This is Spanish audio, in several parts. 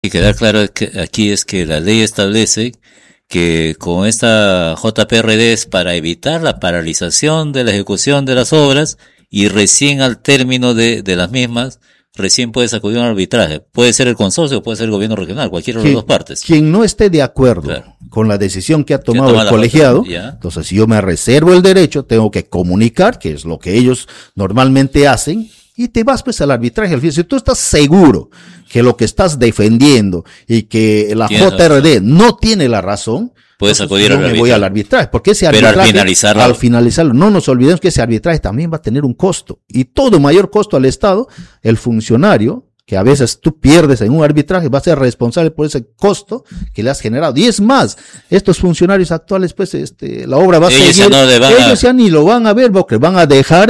Y quedar claro que aquí es que la ley establece que con esta JPRD es para evitar la paralización de la ejecución de las obras y recién al término de las mismas, recién puedes acudir a un arbitraje. Puede ser el consorcio o puede ser el gobierno regional, cualquiera de las dos partes. Quien no esté de acuerdo con la decisión que ha tomado el colegiado, entonces si yo me reservo el derecho, tengo que comunicar, que es lo que ellos normalmente hacen, y te vas pues al arbitraje. Si tú estás seguro que lo que estás defendiendo y que la JRD no tiene la razón, puedes acudir me voy al arbitraje, porque ese arbitraje, al finalizarlo, no nos olvidemos que ese arbitraje también va a tener un costo, y todo mayor costo al Estado, el funcionario, que a veces tú pierdes en un arbitraje, va a ser responsable por ese costo que le has generado. Y es más, estos funcionarios actuales, pues, la obra va a seguir, ellos ya ni lo van a ver, porque van a dejar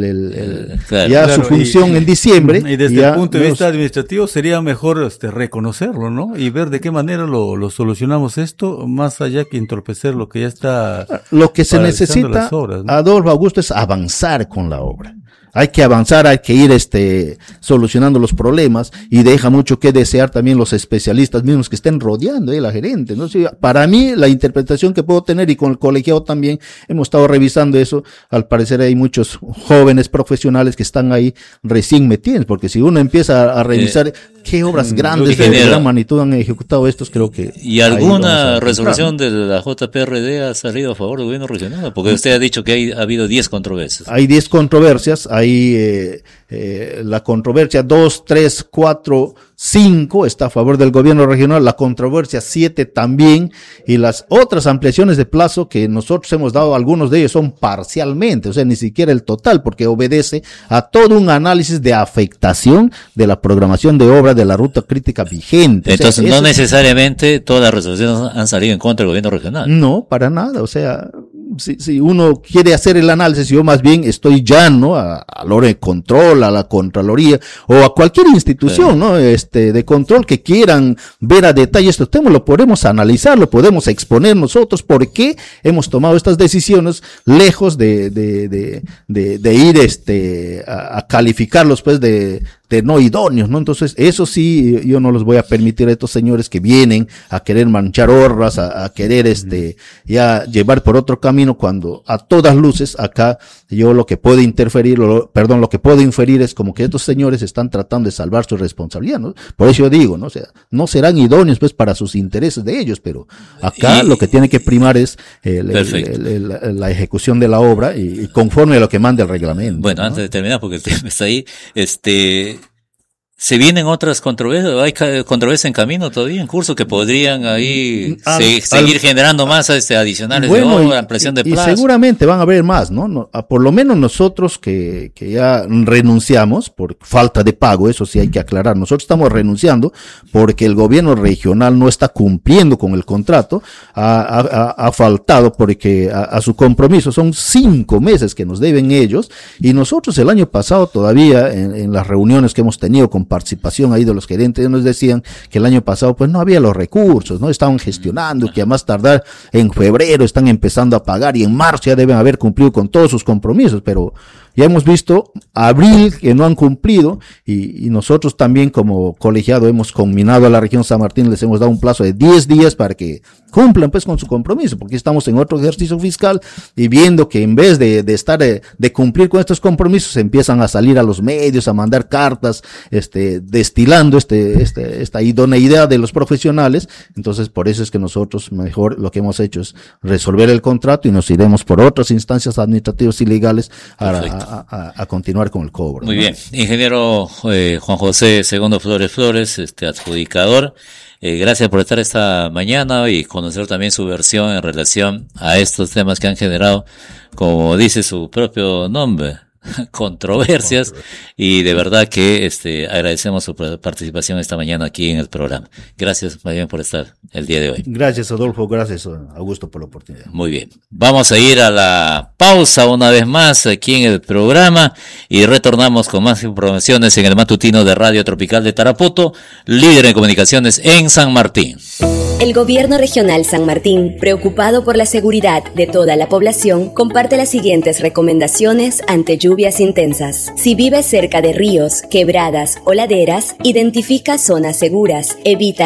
su función en diciembre. Y desde el punto de vista administrativo sería mejor reconocerlo, ¿no? Y ver de qué manera lo solucionamos esto, más allá que entorpecer lo que ya está. Lo que se necesita, obras, ¿no? Adolfo, Augusto, es avanzar con la obra. Hay que avanzar, hay que ir solucionando los problemas, y deja mucho que desear también los especialistas mismos que estén rodeando la gerente, ¿no? Sí, para mí, la interpretación que puedo tener, y con el colegiado también hemos estado revisando eso, al parecer hay muchos jóvenes profesionales que están ahí recién metidos, porque si uno empieza a revisar qué obras grandes de gran magnitud han ejecutado estos, creo que... ¿Y alguna resolución de la JPRD ha salido a favor del gobierno regional? Porque usted ha dicho que ha habido 10 controversias. Hay 10 controversias, hay la controversia 2, 3, 4, 5 está a favor del gobierno regional, la controversia 7 también, y las otras ampliaciones de plazo que nosotros hemos dado, algunos de ellos son parcialmente, o sea, ni siquiera el total, porque obedece a todo un análisis de afectación de la programación de obra de la ruta crítica vigente. Entonces, no necesariamente todas las resoluciones han salido en contra del gobierno regional. No, para nada, o sea, si uno quiere hacer el análisis, yo más bien estoy llano a la hora de control, a la Contraloría o a cualquier institución, ¿no? De control que quieran ver a detalle estos temas, lo podemos analizar, lo podemos exponer nosotros, por qué hemos tomado estas decisiones, lejos de ir a calificarlos pues de no idóneos, ¿no? Entonces, eso sí, yo no los voy a permitir a estos señores que vienen a querer manchar honras, a querer ya llevar por otro camino, cuando a todas luces acá yo lo que puedo lo que puedo inferir es como que estos señores están tratando de salvar su responsabilidad, ¿no? Por eso yo digo, ¿no? O sea, no serán idóneos pues para sus intereses de ellos, pero acá lo que tiene que primar es la ejecución de la obra y conforme a lo que manda el reglamento. Bueno, ¿no? Antes de terminar, porque el tema está ahí, ¿se vienen otras controversias? ¿Hay controversias en camino todavía, en curso, que podrían ahí seguir generando más adicionales de obra, ampliación de plazo? Y seguramente van a haber más, ¿no? Por lo menos nosotros que ya renunciamos por falta de pago, eso sí hay que aclarar. Nosotros estamos renunciando porque el gobierno regional no está cumpliendo con el contrato, ha faltado porque a su compromiso son 5 meses que nos deben ellos, y nosotros el año pasado todavía en las reuniones que hemos tenido con participación ahí de los gerentes, nos decían que el año pasado pues no había los recursos, no estaban gestionando, que a más tardar en febrero están empezando a pagar, y en marzo ya deben haber cumplido con todos sus compromisos, pero ya hemos visto abril que no han cumplido, y nosotros también como colegiado hemos conminado a la región San Martín, les hemos dado un plazo de 10 días para que cumplan pues con su compromiso, porque estamos en otro ejercicio fiscal, y viendo que en vez de cumplir con estos compromisos, empiezan a salir a los medios, a mandar cartas, destilando esta idoneidad de los profesionales. Entonces, por eso es que nosotros mejor lo que hemos hecho es resolver el contrato, y nos iremos por otras instancias administrativas y legales a continuar con el cobro. Muy bien. Ingeniero Juan José Segundo Flores, adjudicador, gracias por estar esta mañana y conocer también su versión en relación a estos temas que han generado, como dice su propio nombre, controversias, y de verdad que agradecemos su participación esta mañana aquí en el programa. Gracias más bien por estar el día de hoy. Gracias, Adolfo, gracias, Augusto, por la oportunidad. Muy bien, vamos a ir a la pausa una vez más aquí en el programa y retornamos con más informaciones en el matutino de Radio Tropical de Tarapoto, líder en comunicaciones en San Martín. El Gobierno Regional San Martín, preocupado por la seguridad de toda la población, comparte las siguientes recomendaciones ante lluvias intensas. Si vives cerca de ríos, quebradas o laderas, identifica zonas seguras, evita